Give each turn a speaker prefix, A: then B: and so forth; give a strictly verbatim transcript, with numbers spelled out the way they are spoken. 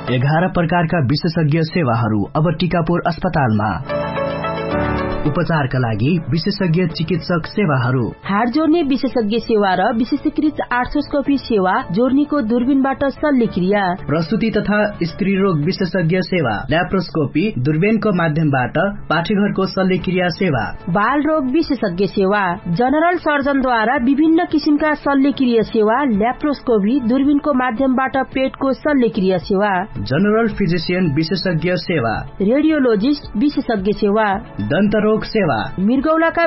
A: एघार प्रकारका विशेषज्ञ सेवाहरू अब टीकापुर अस्पतालमा। उपचारका लागि विशेषज्ञ चिकित्सक सेवाहरू,
B: हाड जोड्ने विशेषज्ञ सेवा र विशेषीकृत आर्थ्रोस्कोपी सेवा, जोर्नीको दूरबीनबाट शल्यक्रिया,
A: प्रसुति तथा स्त्री रोग विशेषज्ञ सेवा, ल्याप्रोस्कोपी, दूरबीनको माध्यमबाट पाठेघरको शल्यक्रिया सेवा,
B: बाल रोग विशेषज्ञ सेवा, जनरल सर्जनद्वारा विभिन्न किसिमका शल्यक्रिया सेवा, ल्याप्रोस्कोपी, दूरबीनको माध्यमबाट पेटको शल्यक्रिया सेवा,
A: जनरल फिजिशियन विशेषज्ञ सेवा,
B: रेडियोलोजिस्ट विशेषज्ञ सेवा,
A: दन्त रोग सेवा,
B: मृगौलाका